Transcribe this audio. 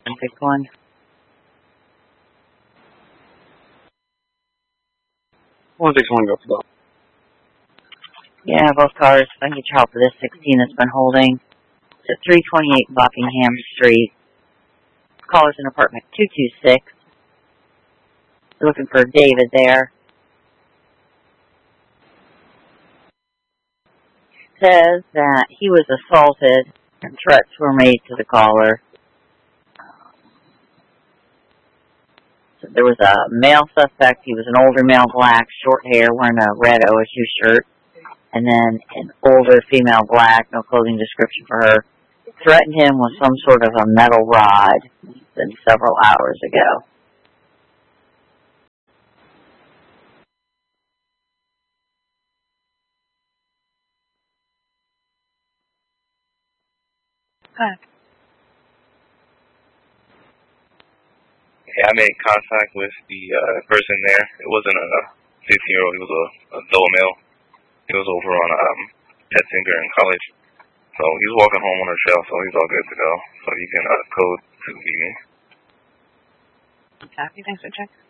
161. Go for that. Yeah, both cars. If I can get your help for this 16 that's been holding. It's at 328 Buckingham Street. Caller's in apartment 226. We're looking for David there. Says that he was assaulted and threats were made to the caller. So there was a male suspect. He was an older male, black, short hair, wearing a red OSU shirt. And then an older female, black, no clothing description for her, threatened him with some sort of a metal rod. It's been several hours ago. Huh. Yeah, I made contact with the person there. It wasn't a 15-year-old. He was a adult male. He was over on Petzinger in college. So he's walking home on a shelf, so he's all good to go. So you can code to meet me. Copy. Thanks for checking.